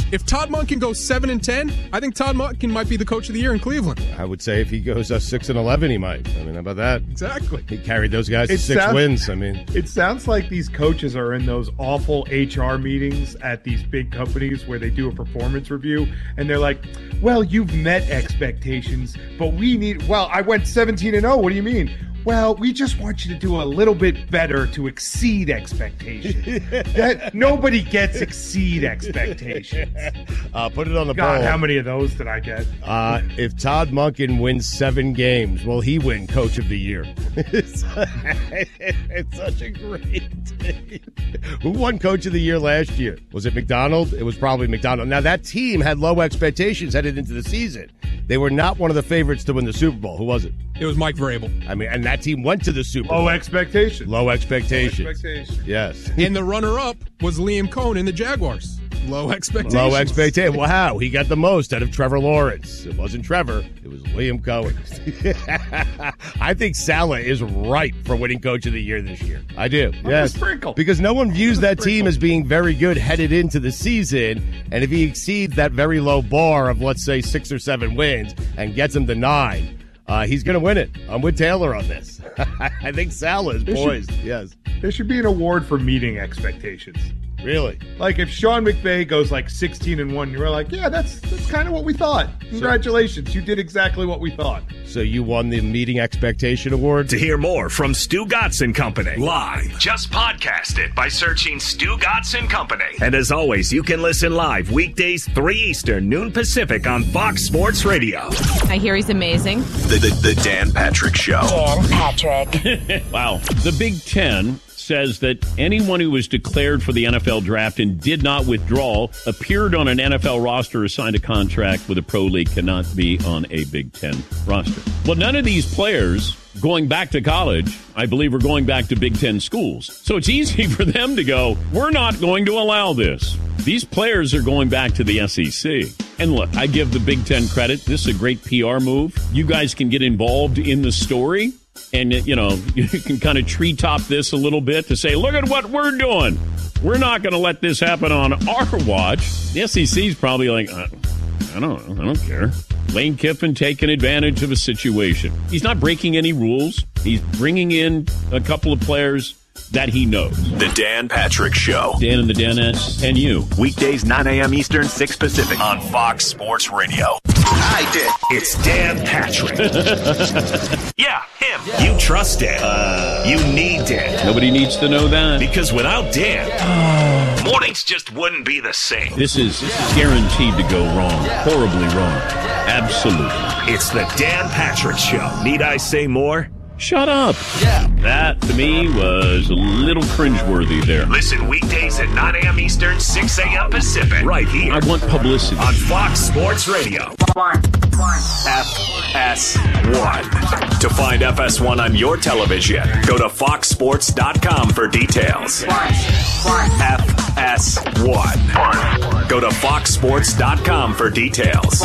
If Todd Monken goes 7-10, I think Todd Monken might be the coach of the year in Cleveland. I would say if he goes 6-11, he might. I mean, how about that? Exactly. He carried those guys to 6 wins. I mean, it sounds like these coaches are in those awful HR meetings at these big companies where they do a performance review, and they're like, well, you've met expectations, but I went 17-0. What do you mean? Well, we just want you to do a little bit better to exceed expectations. That nobody gets exceed expectations. Put it on the God, poll. how many of those did I get? If Todd Monken wins 7 games, will he win Coach of the Year? It's such a great day. Who won Coach of the Year last year? Was it McDonald? It was probably McDonald. Now, that team had low expectations headed into the season. They were not one of the favorites to win the Super Bowl. Who was it? It was Mike Vrabel. I mean, and that team went to the Super Bowl. Low expectations. Low expectations. Yes. And the runner-up was Liam Cohen in the Jaguars. Low expectations. Low expectations. Wow, he got the most out of Trevor Lawrence. It wasn't Trevor. It was Liam Cohen. I think Saleh is ripe for winning Coach of the Year this year. I do. Yes. Sprinkle. Because no one views that team as being very good headed into the season. And if he exceeds that very low bar of, let's say, 6 or 7 wins and gets them to 9, he's going to win it. I'm with Taylor on this. I think Saleh is poised. Yes. There should be an award for meeting expectations. Really? Like if Sean McVay goes like 16-1, you're like, yeah, that's kind of what we thought. Congratulations, you did exactly what we thought. So you won the meeting expectation award? To hear more from Stu Gatz and Company live, just podcast it by searching Stu Gatz and Company. And as always, you can listen live weekdays 3 Eastern, noon Pacific on Fox Sports Radio. I hear he's amazing. The Dan Patrick Show. Dan Patrick. Wow. The Big Ten says that anyone who was declared for the NFL draft and did not withdraw, appeared on an NFL roster, or signed a contract with a pro league cannot be on a Big Ten roster. Well, none of these players going back to college, I believe, are going back to Big Ten schools. So it's easy for them to go, we're not going to allow this. These players are going back to the SEC. And look, I give the Big Ten credit. This is a great PR move. You guys can get involved in the story. And, you know, you can kind of treetop this a little bit to say, look at what we're doing. We're not going to let this happen on our watch. The SEC's probably like, I don't care. Lane Kiffin taking advantage of a situation. He's not breaking any rules. He's bringing in a couple of players that he knows. The Dan Patrick Show. Dan and the Danettes and you. Weekdays 9 a.m. Eastern, 6 Pacific on Fox Sports Radio. I did. It's Dan Patrick. Yeah, him. Yeah. You trust Dan. You need Dan. Nobody needs to know that. Because without Dan, mornings just wouldn't be the same. This is guaranteed to go wrong. Horribly wrong. Absolutely. It's the Dan Patrick Show. Need I say more? Shut up. Yeah. That, to me, was a little cringeworthy there. Listen weekdays at 9 a.m. Eastern, 6 a.m. Pacific. Right here. I want publicity. On Fox Sports Radio. FS1. To find FS1 on your television, go to foxsports.com for details. FS1. Go to foxsports.com for details.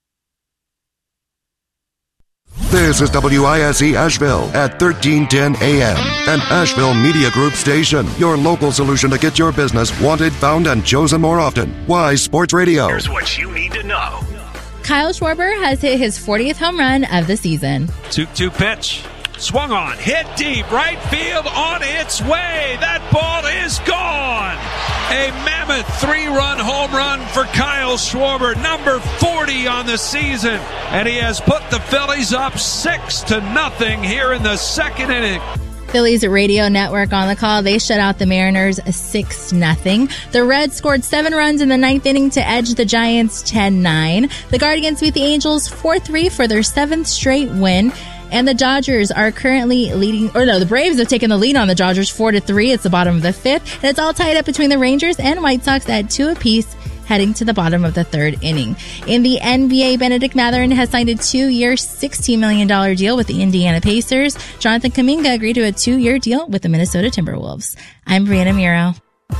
This is WISE Asheville at 1310 AM, an Asheville Media Group station. Your local solution to get your business wanted, found, and chosen more often. Wise Sports Radio. Here's what you need to know. Kyle Schwarber has hit his 40th home run of the season. 2-2 pitch. Swung on, hit deep, right field on its way. That ball is gone. A mammoth 3-run home run for Kyle Schwarber, number 40 on the season. And he has put the Phillies up 6-0 here in the second inning. Phillies radio network on the call. They shut out the Mariners 6-0. The Reds scored 7 runs in the 9th inning to edge the Giants 10-9. The Guardians beat the Angels 4-3 for their 7th straight win. And the Dodgers are currently leading, the Braves have taken the lead on the Dodgers 4-3. It's the bottom of the 5th. And it's all tied up between the Rangers and White Sox at 2 apiece, heading to the bottom of the 3rd inning. In the NBA, Benedict Mathurin has signed a 2-year, $16 million deal with the Indiana Pacers. Jonathan Kuminga agreed to a 2-year deal with the Minnesota Timberwolves. I'm Brianna Muro.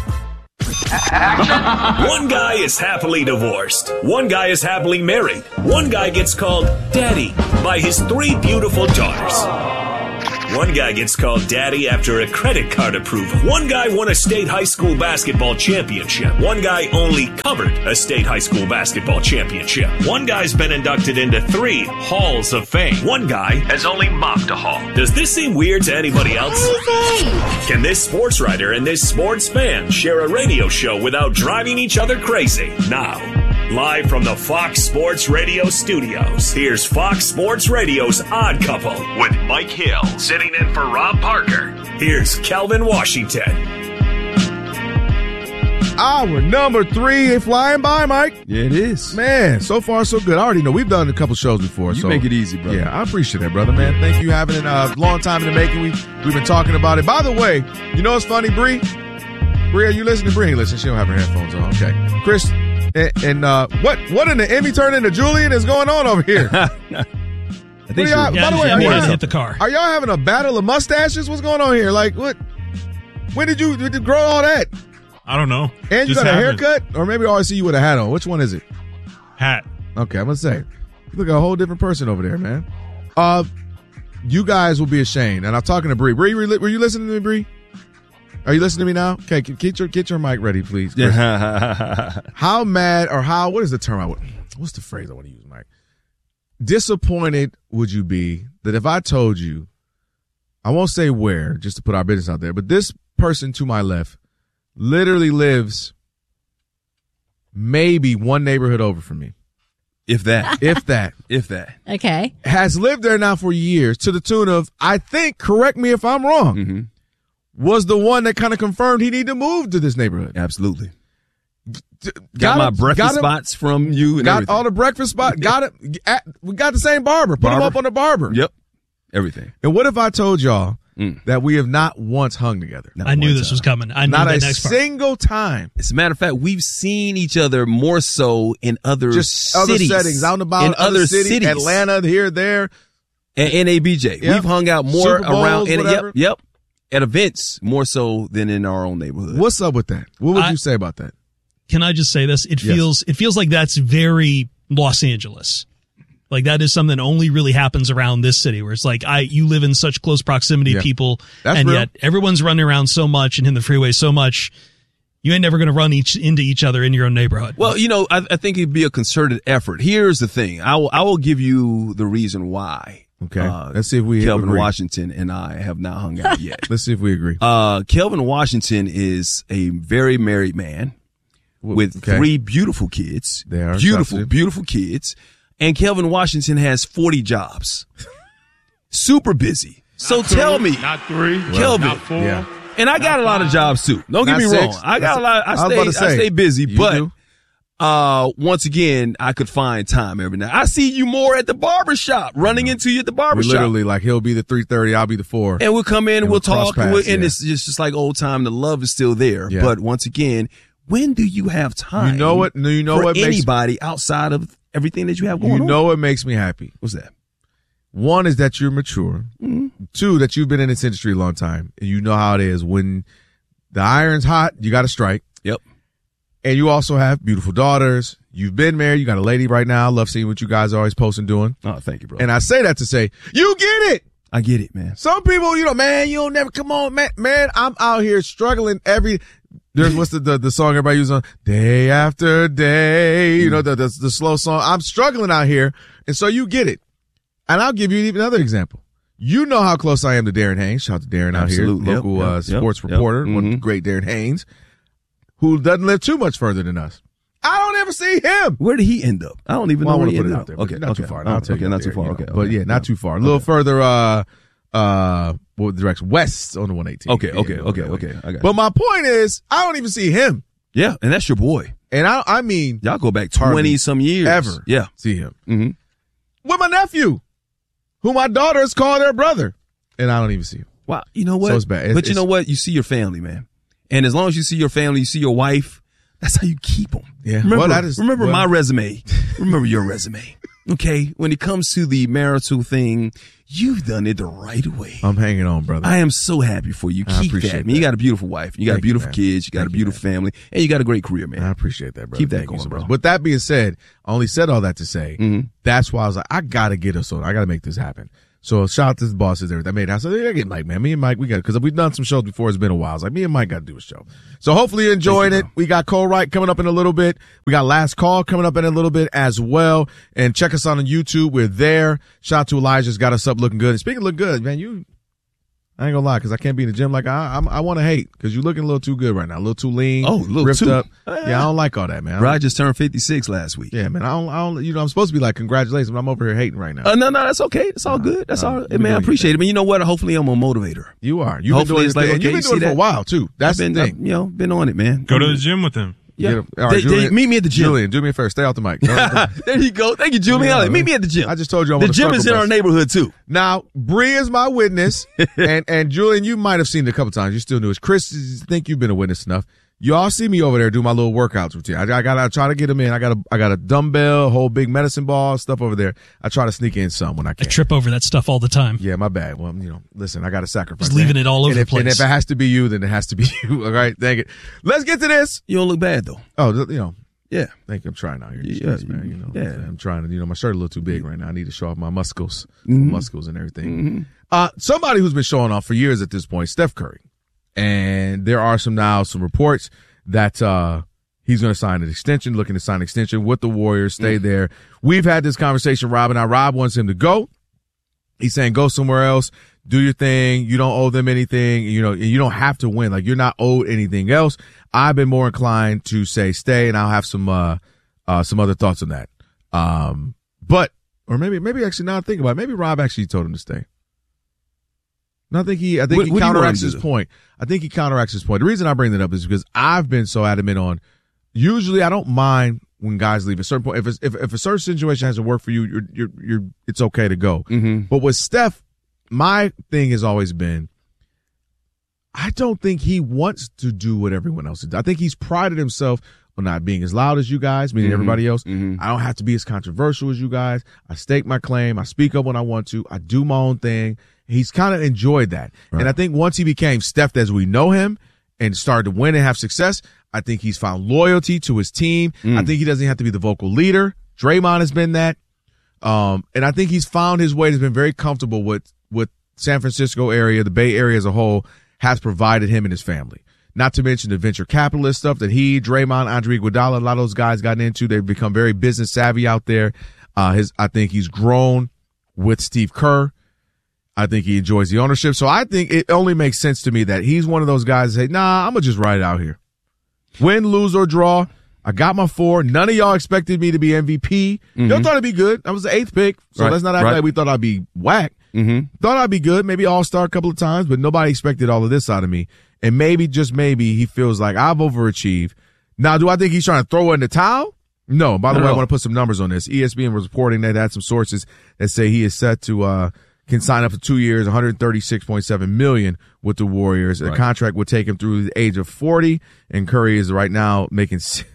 One guy is happily divorced. One guy is happily married. One guy gets called Daddy by his 3 beautiful daughters. One guy gets called daddy after a credit card approval. One guy won a state high school basketball championship. One guy only covered a state high school basketball championship. One guy's been inducted into 3 halls of fame. One guy has only mopped a hall. Does this seem weird to anybody else? Can this sports writer and this sports fan share a radio show without driving each other crazy? Now, live from the Fox Sports Radio studios, here's Fox Sports Radio's Odd Couple with Mike Hill sitting in for Rob Parker. Here's Kelvin Washington. Hour number 3 flying by, Mike. Yeah, it is. Man, so far so good. I already know we've done a couple shows before. You make it easy, brother. Yeah, I appreciate that, brother, man. Thank you having it a long time in the making. We've been talking about it. By the way, you know what's funny, Bree? Bree, are you listening? Bree ain't listening. She don't have her headphones on. Okay. Chris, and what in the Emmy turned into Julian is going on over here? I think by the way, hit the car. Are y'all having a battle of mustaches? What's going on here? Like, what? When did you grow all that? I don't know. And you got a haircut? Or maybe I always see you with a hat on. Which one is it? Hat. Okay, I'm going to say. You look like a whole different person over there, man. You guys will be ashamed. And I'm talking to Bree. Bree, were you listening to me, Bree? Are you listening to me now? Okay, get your mic ready, please. How mad or what is the term what's the phrase I want to use, Mike? Disappointed would you be that if I told you, I won't say where, just to put our business out there, but this person to my left literally lives maybe one neighborhood over from me. If that. If that. If that. Okay. Has lived there now for years to the tune of, I think, correct me if I'm wrong, was the one that kind of confirmed he needed to move to this neighborhood. Absolutely. Got my breakfast spots from you and got everything. All the breakfast spots. Got it. We got the same barber. Put him up on the barber. Yep. Everything. And what if I told y'all that we have not once hung together? I knew this was coming. I knew not that a next part. single time. As a matter of fact, we've seen each other more so in other just cities. Other settings. Out and about in other cities. Atlanta, here, there. And NABJ. Yep. We've hung out more Super Bowls, around. whatever. Yep. At events more so than in our own neighborhood. What's up with that? What would you say about that? Can I just say this? It feels like that's very Los Angeles. Like that is something that only really happens around this city, where it's like you live in such close proximity to people, that's and real. yet everyone's running around so much and in the freeway so much. You ain't never going to run into each other in your own neighborhood. Well, I think it'd be a concerted effort. Here's the thing. I will give you the reason why. Okay. Let's see if we Kelvin agree. Washington and I have not hung out yet. Let's see if we agree. Kelvin Washington is a very married man with 3 beautiful kids. They are beautiful kids. And Kelvin Washington has 40 jobs. Super busy. So tell me. Not 3. Kelvin. Not 4. Yeah. And I got a lot of jobs too. Don't get me wrong. I got a lot. I stay busy, but once again, I could find time every night. I see you more at the barbershop, running into you at the barbershop. Literally, like he'll be the 3:30, I'll be the 4. And we'll come in and we'll talk, paths, and it's just like old time. The love is still there. Yeah. But once again, when do you have time? You know what? For anybody outside of everything that you have going on? You know what makes me happy? What's that? One is that you're mature. 2, that you've been in this industry a long time, and you know how it is. When the iron's hot, you got to strike. Yep. And you also have beautiful daughters. You've been married. You got a lady right now. I love seeing what you guys are always posting doing. Oh, thank you, bro. And I say that to say, you get it. I get it, man. Some people, man, you'll never come on, man. Man, I'm out here struggling there's what's the song everybody uses on day after day, the slow song. I'm struggling out here. And so you get it. And I'll give you even another example. You know how close I am to Darren Haynes. Shout out to Darren Absolutely. out here, local sports reporter, one great Darren Haynes, who doesn't live too much further than us. I don't ever see him. Where did he end up? I don't even know where he ended up. Okay, not too far. Not too far. Okay, but yeah, not too far. A little further. What direction? West on the 118. Okay. I got but my point is, I don't even see him. Yeah, and that's your boy. And I mean, y'all go back 20 some years. Ever? Yeah, see him. With my nephew, who my daughters call their brother, and I don't even see him. Wow, you know what? So it's bad. But you know what? You see your family, man. And as long as you see your family, you see your wife, that's how you keep them. Yeah. Remember my resume. Remember your resume. Okay? When it comes to the marital thing, you've done it the right way. I'm hanging on, brother. I am so happy for you. Keep that, man. You got a beautiful wife. You got beautiful kids. You got a beautiful family. And you got a great career, man. I appreciate that, brother. Keep that going, bro. With that being said, I only said all that to say, that's why I was like, I got to get us on. I got to make this happen. So shout out to the bosses there. That made it. So I get Mike, man. Me and Mike, we got, because we've done some shows before. It's been a while. It's like me and Mike got to do a show. So hopefully you're enjoying it. We got Cole Wright coming up in a little bit. We got Last Call coming up in a little bit as well. And check us out on YouTube. We're there. Shout out to Elijah's got us up looking good. And speaking of look good, man, I ain't gonna lie, because I can't be in the gym like I want to hate, because you're looking a little too good right now, a little too lean, ripped up. Yeah, I don't like all that, man. Bro, I just turned 56 last week. Yeah, man, I don't. You know, I'm supposed to be like, congratulations, but I'm over here hating right now. No, that's okay. It's all good. That's all. Man, I appreciate it. But you know what? Hopefully, I'm a motivator. You are. You've been doing it for a while too. That's the thing. Been on it, man. Go to the gym with him. Yeah. All right, Julian, meet me at the gym. Julian, do me a favor. Stay out the mic. There you go. Thank you, Julian. Meet me at the gym. I just told you the gym is in our neighborhood, too. Now, Bree is my witness. and Julian, you might have seen it a couple times. You still knew it. Chris, I think you've been a witness enough. You all see me over there do my little workouts routine. I gotta try to get them in. I got a dumbbell, a whole big medicine ball, stuff over there. I try to sneak in some when I can. I trip over that stuff all the time. Yeah, my bad. Well, listen, I got to sacrifice. Just leaving it all over the place. And if it has to be you, then it has to be you. All right, thank it. Let's get to this. You don't look bad though. Oh, yeah. Thank you. I'm trying out here. Yeah, man. Yeah. I'm trying to. My shirt a little too big right now. I need to show off my muscles, Mm-hmm. and everything. Somebody who's been showing off for years at this point, Steph Curry, and there are some reports that he's going to sign an extension, looking to sign an extension with the Warriors, stay there. We've had this conversation, Rob and I. Rob wants him to go. He's saying go somewhere else, do your thing. You don't owe them anything. You don't have to win. Like, you're not owed anything else. I've been more inclined to say stay, and I'll have some other thoughts on that. Or maybe actually, now I think about it, maybe Rob actually told him to stay. No, I think he counteracts his point. I think he counteracts his point. The reason I bring that up is because I've been so adamant on, usually I don't mind when guys leave. At a certain point, if a certain situation hasn't worked for you, it's okay to go. Mm-hmm. But with Steph, my thing has always been, I don't think he wants to do what everyone else does. I think he's prided himself on not being as loud as you guys, meaning everybody else. Mm-hmm. I don't have to be as controversial as you guys. I stake my claim. I speak up when I want to. I do my own thing. He's kind of enjoyed that. Right. And I think once he became Steph as we know him and started to win and have success, I think he's found loyalty to his team. I think he doesn't have to be the vocal leader. Draymond has been that. And I think he's found his way. He's been very comfortable with San Francisco area, the Bay Area as a whole, has provided him and his family. Not to mention the venture capitalist stuff that Draymond, Andre Iguodala, a lot of those guys gotten into. They've become very business savvy out there. I think he's grown with Steve Kerr. I think he enjoys the ownership. So I think it only makes sense to me that he's one of those guys that say, nah, I'm going to just ride it out here. Win, lose, or draw. I got my 4. None of y'all expected me to be MVP. Y'all thought it'd be good. I was the 8th pick. So let's not act like we thought I'd be whack. Thought I'd be good. Maybe all-star a couple of times, but nobody expected all of this out of me. And maybe, just maybe, he feels like I've overachieved. Now, do I think he's trying to throw in the towel? No. By the way, I want to put some numbers on this. ESPN was reporting that had some sources that say he is set to can sign up for 2 years, $136.7 million with the Warriors. The contract would take him through the age of 40, and Curry is right now making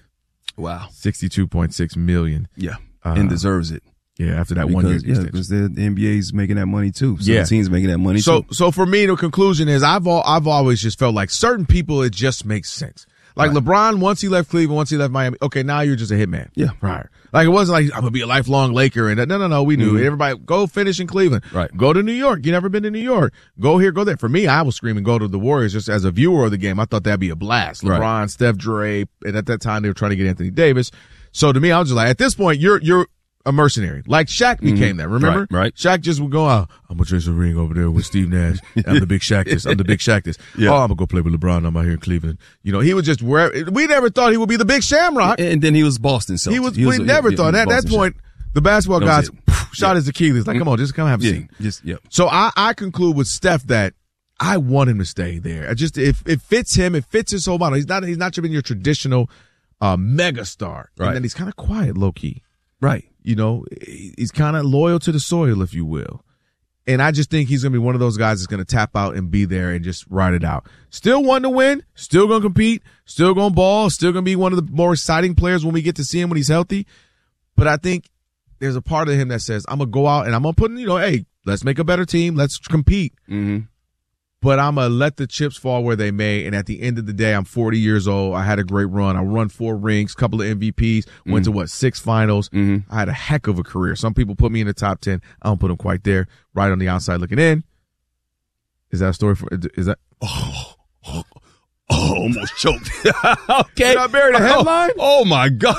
$62.6 million. Yeah, and deserves it. Yeah, after that 1 year. Yeah, because the NBA's making that money too. So the team's making that money too. So for me, the conclusion is I've always just felt like certain people, it just makes sense. Like LeBron, once he left Cleveland, once he left Miami, okay, now you're just a hitman. Yeah. Right. Like, it wasn't like, I'm going to be a lifelong Laker. And no, we knew. Everybody, go finish in Cleveland. Right. Go to New York. You never been to New York. Go here, go there. For me, I was screaming, go to the Warriors just as a viewer of the game. I thought that'd be a blast. LeBron, Steph, Dre, and at that time, they were trying to get Anthony Davis. So to me, I was just like, at this point, you're a mercenary. Like Shaq became that, remember? Right. Shaq just would go out, I'm going to chase a ring over there with Steve Nash. I'm the big Shaq this. I'm the big Shaq this. Yeah. Oh, I'm going to go play with LeBron. I'm out here in Cleveland. He was just where we never thought he would be the big Shamrock. And then he was Boston Celtics. We never thought. At that point, the basketball guys shot his Achilles. Like, come on, just come have a seat. So I conclude with Steph that I want him to stay there. It fits him. It fits his whole model. He's not just been your traditional megastar. Right. And then he's kind of quiet, low key. Right. He's kind of loyal to the soil, if you will. And I just think he's going to be one of those guys that's going to tap out and be there and just ride it out. Still wanting to win, still going to compete, still going to ball, still going to be one of the more exciting players when we get to see him when he's healthy. But I think there's a part of him that says, I'm going to go out and I'm going to put in, hey, let's make a better team. Let's compete. Mm-hmm. but I'm going to let the chips fall where they may. And at the end of the day, I'm 40 years old. I had a great run. I run 4 rings, couple of MVPs, went to 6 finals. I had a heck of a career. Some people put me in the top 10. I don't put them quite there. Right on the outside looking in. Is that a story is that? Almost choked. Okay. Did I bury the headline? Oh my God.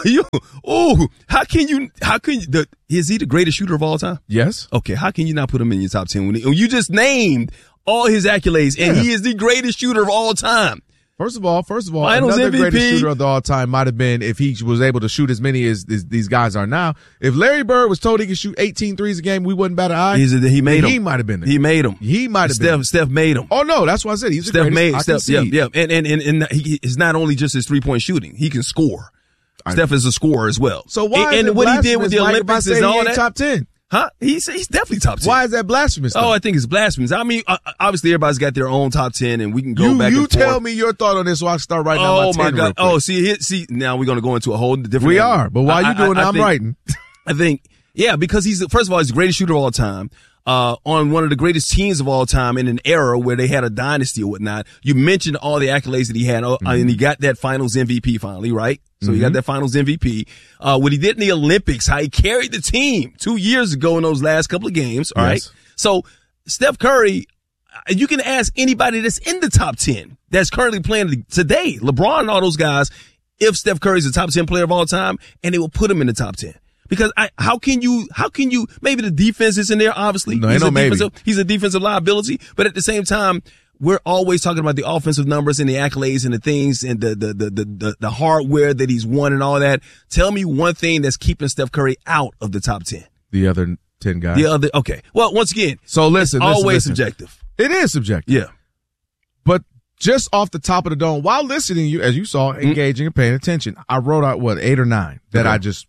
Is he the greatest shooter of all time? Yes. Okay. How can you not put him in your top 10 when you just named all his accolades and he is the greatest shooter of all time? First of all, Finals another MVP. greatest shooter of all time might have been if he was able to shoot as many as these guys are now. If Larry Bird was told he could shoot 18 threes a game, we wouldn't bat an eye. He made him. He might have been there. He made him. He might have been. Steph made him. Oh no, that's why I said he's the greatest. Yeah. And he is not only just his 3-point shooting; he can score. Steph is a scorer as well. So why? And what he did with the Olympics is all that. Top 10. Huh? He's definitely top 10. Why is that blasphemous? Though? Oh, I think it's blasphemous. I mean, obviously everybody's got their own top 10 and we can go back and forth. You tell me your thought on this so I can start writing down my 10. Oh, my God. Oh, see, now we're going to go into a whole different. We are, but while you're doing that, I'm writing. I think, yeah, because first of all, he's the greatest shooter of all time. On one of the greatest teams of all time in an era where they had a dynasty or whatnot. You mentioned all the accolades that he had, and he got that finals MVP finally, right? So he got that finals MVP. What he did in the Olympics, how he carried the team 2 years ago in those last couple of games, all right? So Steph Curry, you can ask anybody that's in the top 10 that's currently playing today, LeBron and all those guys, if Steph Curry's a top 10 player of all time, and they will put him in the top 10. Because how can you, maybe the defense is in there, obviously. No, he's a defensive liability, but at the same time, we're always talking about the offensive numbers and the accolades and the things and the hardware that he's won and all that. Tell me one thing that's keeping Steph Curry out of the top 10. The other 10 guys. Okay. Well, once again, so listen, it's always subjective. It is subjective. Yeah. But just off the top of the dome, while listening to you, as you saw, engaging and paying attention, I wrote out 8 or 9 that I just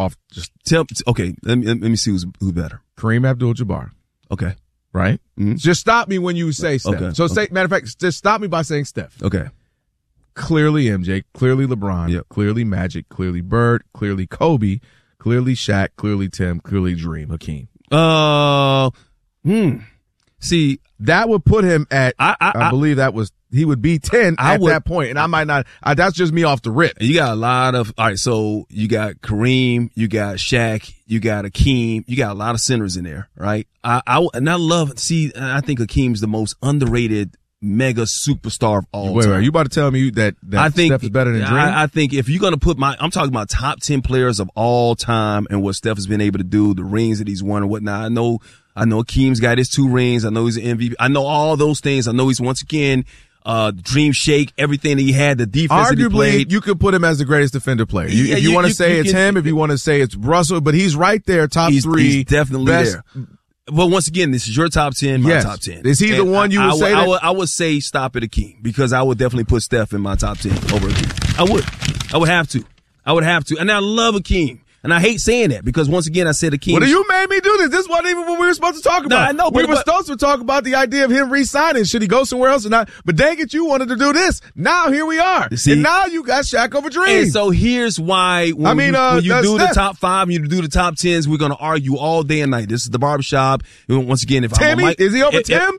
okay. Let me see who's better. Kareem Abdul-Jabbar. Okay. Right? Just stop me when you say Steph. Okay. So matter of fact, just stop me by saying Steph. Okay. Clearly MJ, clearly LeBron, clearly Magic, clearly Bird, clearly Kobe, clearly Shaq, clearly Tim, clearly Dream, Hakeem. See, that would put him at, I believe he would be 10 at that point, and I might not, that's just me off the rip. You got a lot of, all right, so you got Kareem, you got Shaq, you got Hakeem, you got a lot of centers in there, right? I think Hakeem's the most underrated mega superstar of all time. Wait, are you about to tell me that I think Steph is better than Dream? I think if you're going to put I'm talking about top 10 players of all time and what Steph has been able to do, the rings that he's won and whatnot. I know Hakeem's got his 2 rings. I know he's an MVP. I know all those things. I know he's once again, Dream Shake, everything that he had, the defense that he played. You could put him as the greatest defender player. If you want to say it's him, if you want to say it's Russell, but he's right there, top 3. He's definitely there. But once again, this is your top 10, my top 10. Is he the one you would say that? I would say stop at Hakeem because I would definitely put Steph in my top 10 over Hakeem. I would have to. And I love Hakeem. And I hate saying that because once again, I said Hakeem. Well, you made me do this. This wasn't even what we were supposed to talk about. No, I know. We were supposed to talk about the idea of him re-signing. Should he go somewhere else or not? But dang it, you wanted to do this. Now here we are. And now you got Shaq over Dream. And so here's why when you do the top 5, you do the top 10s, we're going to argue all day and night. This is the barbershop. Once again, if Timmy, I'm is he over Tim?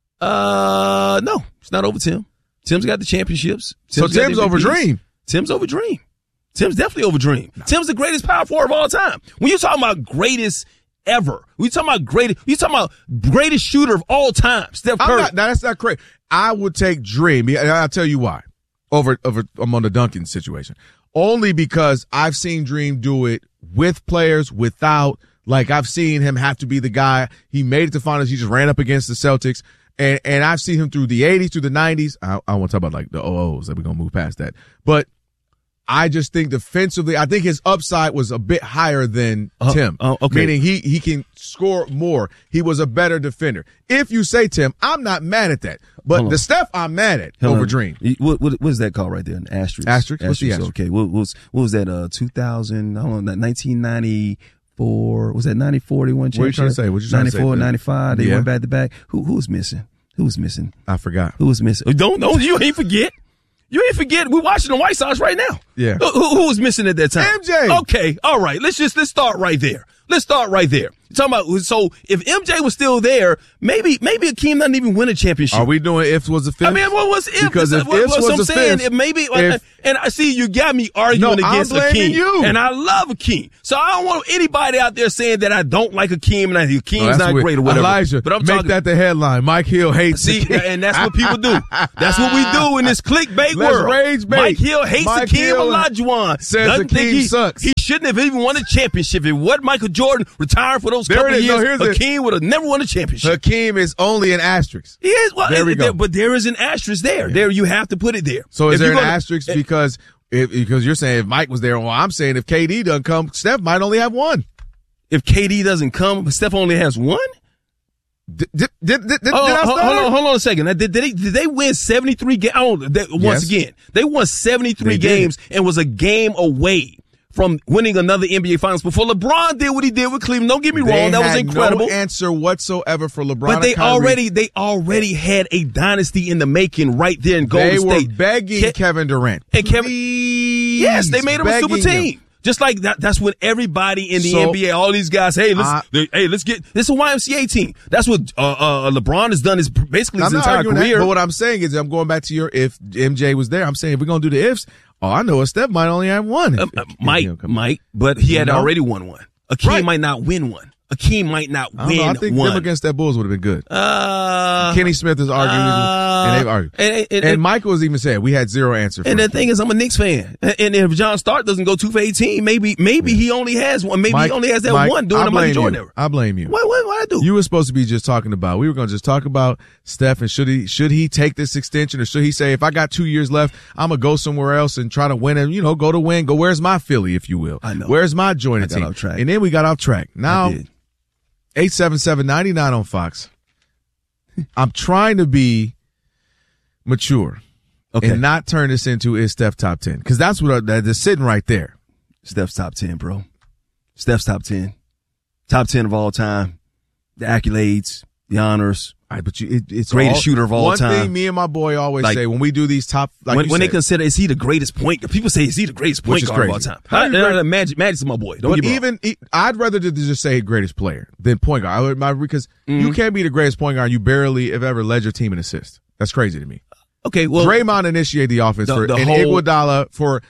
No, it's not over Tim. Tim's got the championships. Tim's over Dream. Tim's over Dream. Tim's definitely over Dream. No. Tim's the greatest power forward of all time. When you're talking about greatest ever, you're talking about greatest shooter of all time, Steph Curry. That's not correct. I would take Dream, and I'll tell you why, over on the Duncan situation. Only because I've seen Dream do it with players, without. Like, I've seen him have to be the guy. He made it to finals. He just ran up against the Celtics. And I've seen him through the 80s, through the 90s. I won't talk about, like, the 00s, that we're going to move past that. But I just think defensively, I think his upside was a bit higher than Tim. Okay. Meaning he can score more. He was a better defender. If you say Tim, I'm not mad at that. But the Steph I'm mad at over Dream. What is that called right there? An asterisk? Asterisk? What's the asterisk? Okay. What was that, 2000, I don't know, 1994, was that 94 they won championship? What are you trying to say? What you trying to say? 94, 95, they went back to back. Who was missing? Who was missing? I forgot. Who was missing? Don't, you ain't forget. You ain't forget. We're watching the White Sox right now. Yeah. Who was missing at that time? MJ. Okay. All right. Let's start right there. You're talking about, so if MJ was still there, maybe Akeem doesn't even win a championship. Are we doing ifs was a fifth? I mean, what was if? Because if ifs was a fifth, maybe. And I see you got me arguing against Akeem, you. and I love Akeem. So I don't want anybody out there saying that I don't like Akeem and Akeem's not great or whatever. Elijah, but I'm make that the headline. Mike Hill hates. See, and that's what people do. That's what we do in this clickbait world. Rage bait. Mike Hill hates Akeem Olajuwon. Says Akeem sucks. He shouldn't have even won a championship. If it wasn't Michael Jordan retiring for those couple of years, Akeem would have never won a championship. Hakeem is only an asterisk. He is. Well, there we go. But there is an asterisk there. Yeah. There, you have to put it there. So is there an asterisk because you're saying if Mike was there? Well, I'm saying if KD doesn't come, Steph might only have one. If KD doesn't come, Steph only has one. Did I start? Hold on a second. Did they win 73 games? Once again, they won 73 games and was a game away from winning another NBA Finals before LeBron did what he did with Cleveland. Don't get me wrong, that was incredible. No answer whatsoever for LeBron. But they already had a dynasty in the making right there in Golden State. They were begging Kevin Durant. And yes, they made him a super team. Just like that, that's what everybody in the NBA, all these guys, let's get this is a YMCA team. That's what LeBron has done his entire career. But what I'm saying is, I'm going back to your if MJ was there. I'm saying if we're gonna do the ifs, I know a Steph might only have one. Might, but he had already won one. Akeem might not win one. Akeem might not win one. I think them against that Bulls would have been good. Kenny Smith is arguing, and they've argued. And Michael has even said we had zero answer. And the thing is, I'm a Knicks fan, and if John Stark doesn't go 2 for 18, maybe he only has one. Maybe he only has that one during the Michael Jordan era. I blame you. What I do? You were supposed to be just talking about. We were going to just talk about Steph and should he take this extension or should he say if I got 2 years left, I'm gonna go somewhere else and try to win and go to win. Go where's my Philly, if you will. I know. Where's my joint team? And then we got off track. Now. 877-99 on Fox. I'm trying to be mature and not turn this into is Steph top 10 because that's what they're sitting right there. Steph's top 10, bro. Steph's top 10. Top 10 of all time. The accolades, the honors. All right, but it's greatest shooter of all time. One thing me and my boy always say when we do these top, when they consider is he the greatest point? People say is he the greatest point guard of all time? Magic's my boy. Don't get me wrong. I'd rather just say greatest player than point guard because you can't be the greatest point guard. You barely have ever led your team in assists. That's crazy to me. Okay, well, Draymond initiated the offense and Iguodala for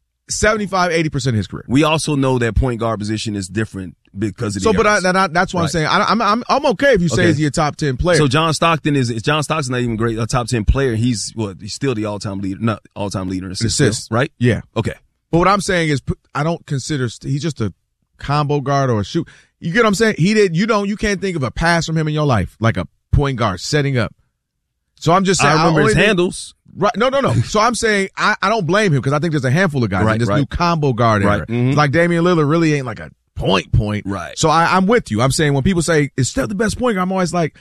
75-80% of his career. We also know that point guard position is different because of the that's what I'm saying. I'm okay if you say is he a top 10 player. So John Stockton not even great a top 10 player. He's still the all-time leader, not all-time leader in assists, right? Yeah. Okay. But what I'm saying is I don't consider he's just a combo guard or a shoot. You get what I'm saying? You can't think of a pass from him in your life like a point guard setting up. So I'm just saying I remember his handles. Right. No. So I'm saying I don't blame him because I think there's a handful of guys in this new combo guard era. Mm-hmm. Like Damian Lillard really ain't like a point. Right. So I'm with you. I'm saying when people say, is Steph the best point guard? I'm always like,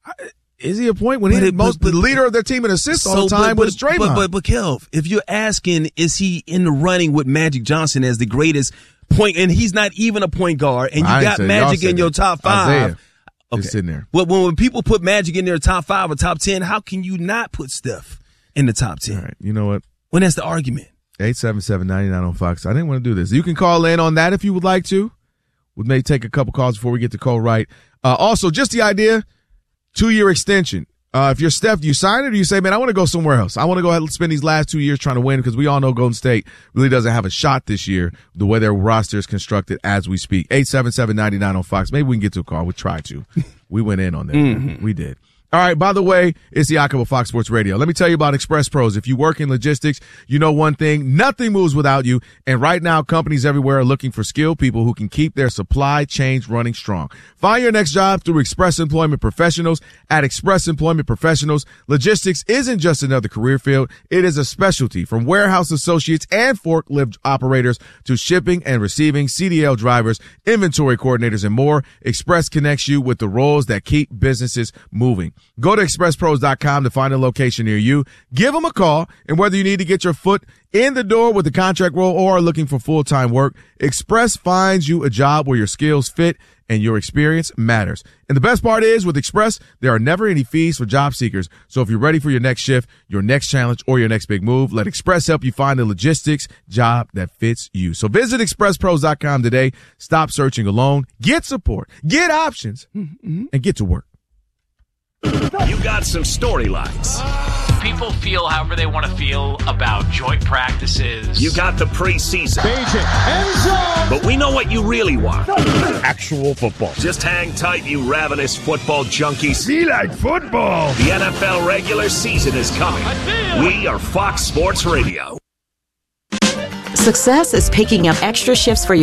is he a point when he's the leader of their team in assists all the time was Draymond? But Kelv, if you're asking, is he in the running with Magic Johnson as the greatest point, and he's not even a point guard, and you got Magic in your top 5. Isaiah is sitting there. Well, when people put Magic in their top 5 or top 10, how can you not put Steph in the top 10? All right. You know what? When that's the argument. 877-99 on Fox. I didn't want to do this. You can call in on that if you would like to. We may take a couple calls before we get to Cole Wright. Also, just the idea, 2-year extension. If you're Steph, do you sign it or do you say, man, I want to go somewhere else? I want to go ahead and spend these last 2 years trying to win because we all know Golden State really doesn't have a shot this year the way their roster is constructed as we speak. 877-99 on Fox. Maybe we can get to a call. We tried to. We went in on that. Mm-hmm. We did. All right, by the way, it's the Jacob of Fox Sports Radio. Let me tell you about Express Pros. If you work in logistics, you know one thing, nothing moves without you. And right now, companies everywhere are looking for skilled people who can keep their supply chains running strong. Find your next job through Express Employment Professionals. At Express Employment Professionals, logistics isn't just another career field. It is a specialty from warehouse associates and forklift operators to shipping and receiving, CDL drivers, inventory coordinators, and more. Express connects you with the roles that keep businesses moving. Go to expresspros.com to find a location near you. Give them a call, and whether you need to get your foot in the door with the contract role or are looking for full-time work, Express finds you a job where your skills fit and your experience matters. And the best part is, with Express, there are never any fees for job seekers. So if you're ready for your next shift, your next challenge, or your next big move, let Express help you find the logistics job that fits you. So visit expresspros.com today. Stop searching alone. Get support. Get options. And get to work. You got some storylines. People feel however they want to feel about joint practices. You got the preseason. But we know what you really want. Actual football. Just hang tight, you ravenous football junkies. Be like football. The NFL regular season is coming. We are Fox Sports Radio. Success is picking up extra shifts for your